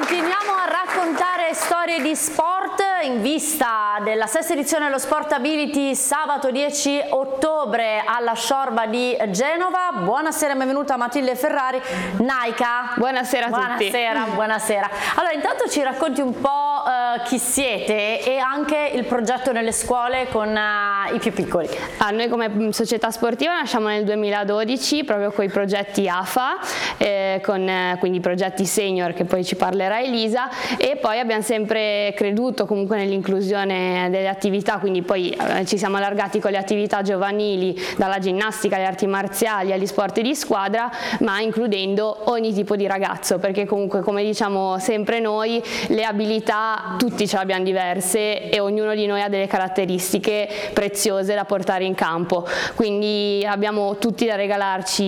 Continuiamo a raccontare storie di sport in vista della sesta edizione dello Sportability sabato 10 ottobre alla Sciorba di Genova. Buonasera e benvenuta Matilde Ferrari, Naika. Buonasera a tutti. Buonasera, buonasera. Allora intanto ci racconti un po' chi siete e anche il progetto nelle scuole con i più piccoli. Noi come società sportiva nasciamo nel 2012 proprio con i progetti AFA, quindi progetti senior che poi ci parlerà Elisa, e poi abbiamo sempre creduto comunque nell'inclusione delle attività, quindi poi ci siamo allargati con le attività giovanili, dalla ginnastica alle arti marziali agli sport di squadra, ma includendo ogni tipo di ragazzo, perché comunque come diciamo sempre noi le abilità tutti ce l'abbiamo diverse e ognuno di noi ha delle caratteristiche preziose da portare in campo, quindi abbiamo tutti da regalarci